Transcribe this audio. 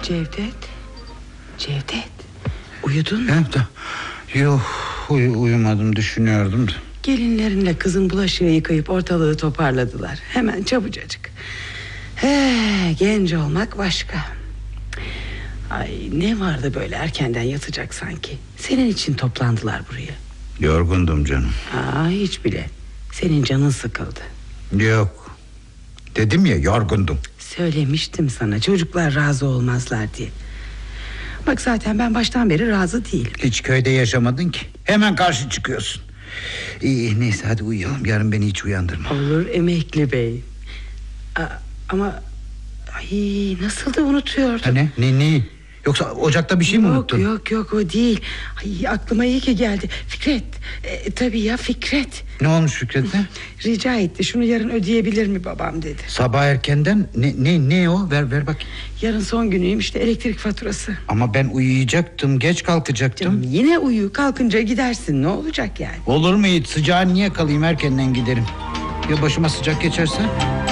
Cevdet, uyudun mu? Yok, uyumadım, düşünüyordum da. Gelinlerinle kızın bulaşığı yıkayıp ortalığı toparladılar. Hemen çabucacık. Genç olmak başka. Ay, ne vardı böyle erkenden yatacak sanki. Senin için toplandılar buraya. Yorgundum canım. Hiç bile. Senin canın sıkıldı. Yok, dedim ya, yorgundum. Söylemiştim sana, çocuklar razı olmazlar diye. Bak zaten ben baştan beri razı değilim. Hiç köyde yaşamadın ki, hemen karşı çıkıyorsun. İyi, neyse hadi uyuyalım, yarın beni hiç uyandırma. Olur emekli bey. Ama nasıl da unutuyordum. Ne? Yoksa ocakta bir şey mi unuttun? Yok o değil. Aklıma iyi ki geldi. Fikret, tabii ya, Fikret. Ne olmuş Fikret'e? Rica etti, şunu yarın ödeyebilir mi babam dedi. Sabah erkenden ne o, ver bak. Yarın son günüymüş de elektrik faturası. Ama ben uyuyacaktım, geç kalkacaktım. Canım, yine uyu, kalkınca gidersin, ne olacak yani? Olur mu hiç, sıcağa niye kalayım, erkenden giderim. Ya başıma sıcak geçerse?